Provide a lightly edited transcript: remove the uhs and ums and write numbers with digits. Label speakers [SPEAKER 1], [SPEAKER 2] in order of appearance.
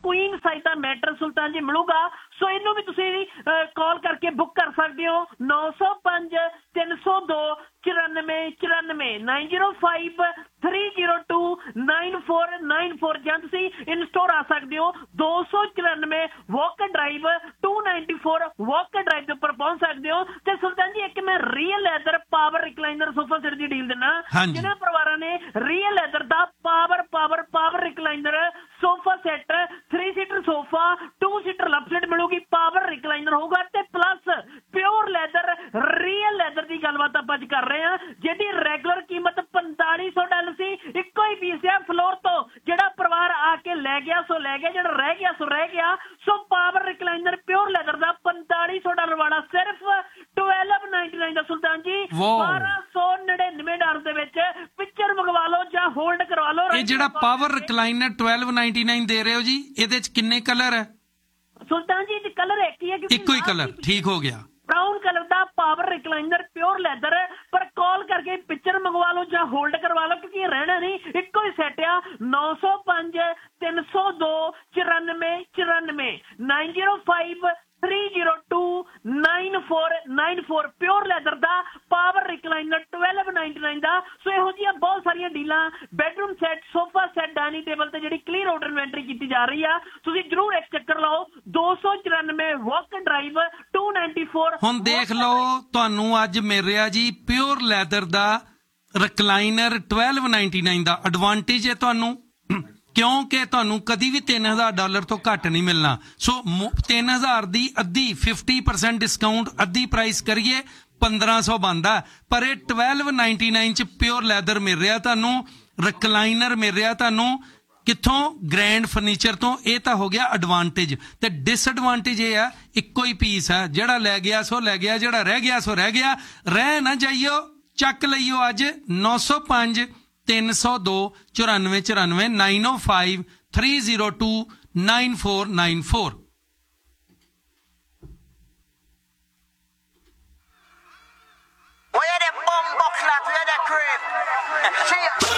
[SPEAKER 1] Queen size का matter सुल्तान जी मिलूगा। सो इनू भी तुसीं कॉल करके बुक कर सकते हो 905 302 94 905 302 9494 ਜਾਂ ਤੁਸੀਂ ਇਨ ਸਟੋਰ ਆ ਸਕਦੇ ਹੋ 294 ਵਾਕ ਡਰਾਈਵ 294 ਵਾਕ ਡਰਾਈਵ ਦੇ ਉੱਪਰ ਪਹੁੰਚ ਸਕਦੇ ਹੋ। ਤੇ ਸੁਲਤਾਨ ਜੀ ਇੱਕ ਮੈਂ real leather power recliner sofa set ਦੀ ਡੀਲ ਦਿੰਦਾ ਜਿਹਨਾਂ ਪਰਿਵਾਰਾਂ ਨੇ ਰੀਅਲ ਲੈਦਰ ਦਾ power recliner sofa set 3 seater sofa 2 seater left side ਮਿਲੂਗੀ, ਪਾਵਰ ਰਿਕਲਾਈਨਰ ਹੋਊਗਾ ਤੇ plus pure leather real leather ਦੀ ਗੱਲਬਾਤ ਆਪਾਂ ਅੱਜ ਕਰ ਰਹੇ ਹਾਂ ਜਿਹਦੀ ਰੈਗੂਲਰ ਕੀਮਤ $4500 ਸੀ। ਇੱਕੋ ਹੀ ਪੀਸ ਹੈ ਫਲੋਰ ਤੋਂ, ਜਿਹੜਾ ਪਰਿਵਾਰ ਆ ਕੇ ਲੈ ਗਿਆ ਸੋ ਲੈ ਗਿਆ, ਜਿਹੜਾ ਰਹਿ ਗਿਆ ਸੋ ਰਹਿ ਗਿਆ। ਸੋ ਪਾਵਰ ਰਿਕਲਾਈਨਰ ਪਿਓਰ ਲੈਦਰ ਦਾ $4500 ਵਾਲਾ ਸਿਰਫ $1299 ਦਾ ਸੁਲਤਾਨ ਜੀ, $1299 ਦੇ ਵਿੱਚ ਪਿਕਚਰ ਮੰਗਵਾ ਲਓ ਜਾਂ ਹੋਲਡ ਕਰਵਾ ਲਓ।
[SPEAKER 2] ਇਹ ਜਿਹੜਾ ਪਾਵਰ ਰਿਕਲਾਈਨਰ 1299 ਦੇ ਰਹੇ ਹੋ ਜੀ, ਇਹਦੇ ਚ ਕਿੰਨੇ ਕਲਰ ਹੈ
[SPEAKER 1] ਸੁਲਤਾਨ ਜੀ? ਕਲਰ ਇੱਕ ਹੀ ਹੈ,
[SPEAKER 2] ਇੱਕੋ ਹੀ ਕਲਰ, ਠੀਕ ਹੋ ਗਿਆ।
[SPEAKER 1] ब्राउन कलर का पावर रिक्लाइनर प्योर लैदर पर कॉल करके पिक्चर मंगवा लो या होल्ड करवा लो क्योंकि रहना नहीं eco he set uh 905 302 94 905 302 9494 pure leather the power recliner 1299 दा। सो ਇਹੋ ਜਿਹੀਆਂ ਬਹੁਤ ਸਾਰੀਆਂ ਡੀਲਾਂ bedroom set sofa set dining table ਤੇ ਜਿਹੜੀ ਕਲੀਅਰ ਆਰਡਰ ਇਨਵੈਂਟਰੀ ਕੀਤੀ ਜਾ ਰਹੀ ਆ, ਤੁਸੀਂ ਜਰੂਰ ਇੱਕ ਚੱਕਰ ਲਾਓ। 294 ਵਾਕ ਡਰਾਈਵ 294।
[SPEAKER 2] ਹੁਣ ਦੇਖ ਲਓ ਤੁਹਾਨੂੰ ਅੱਜ ਮਿਲ ਰਿਹਾ ਜੀ ਪਿਓਰ ਲੈਦਰ ਦਾ ਰਿਕਲਾਈਨਰ 1299 ਦਾ ਐਡਵਾਂਟੇਜ ਹੈ ਤੁਹਾਨੂੰ, ਕਿਉਂਕਿ ਤੁਹਾਨੂੰ ਕਦੀ ਵੀ $3000 ਤੋਂ ਘੱਟ ਨਹੀਂ ਮਿਲਣਾ। ਸੋ 3000 ਦੀ ਅੱਧੀ 50% ਡਿਸਕਾਊਂਟ ਅੱਧੀ ਪ੍ਰਾਈਸ ਕਰੀਏ 1500 ਬਣਦਾ, ਪਰ ਇਹ 1299 ਚ ਪਿਓਰ ਲੈਦਰ ਮਿਲ ਰਿਹਾ ਤੁਹਾਨੂੰ, ਰਿਕਲਾਈਨਰ ਮਿਲ ਰਿਹਾ ਤੁਹਾਨੂੰ ਕਿੱਥੋਂ? ਗ੍ਰੈਂਡ ਫਰਨੀਚਰ ਤੋਂ। ਇਹ ਤਾਂ ਹੋ ਗਿਆ ਐਡਵਾਂਟੇਜ। ਤੇ ਡਿਸਐਡਵਾਂਟੇਜ ਇਹ ਆ ਇੱਕੋ ਹੀ ਪੀਸ ਹੈ, ਜਿਹੜਾ ਲੈ ਗਿਆ ਸੋ ਲੈ ਗਿਆ, ਜਿਹੜਾ ਰਹਿ ਗਿਆ ਸੋ ਰਹਿ ਗਿਆ। ਰਹਿ ਨਾ ਜਾਈਓ, ਚੱਕ ਲਈਓ ਅੱਜ 905 302 94 905 302 9494।